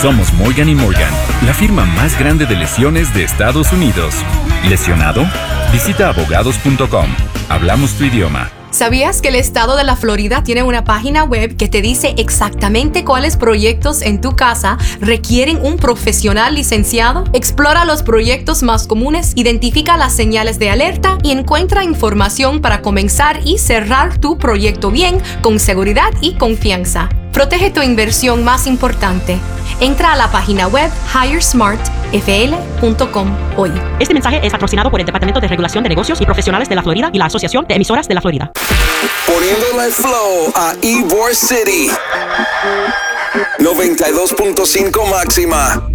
Somos Morgan & Morgan, la firma más grande de lesiones de Estados Unidos. ¿Lesionado? Visita abogados.com. Hablamos tu idioma. ¿Sabías que el estado de la Florida tiene una página web que te dice exactamente cuáles proyectos en tu casa requieren un profesional licenciado? Explora los proyectos más comunes, identifica las señales de alerta y encuentra información para comenzar y cerrar tu proyecto bien, con seguridad y confianza. Protege tu inversión más importante. Entra a la página web hiresmartfl.com hoy. Este mensaje es patrocinado por el Departamento de Regulación de Negocios y Profesionales de la Florida y la Asociación de Emisoras de la Florida. Poniéndole flow a Ybor City. 92.5 máxima.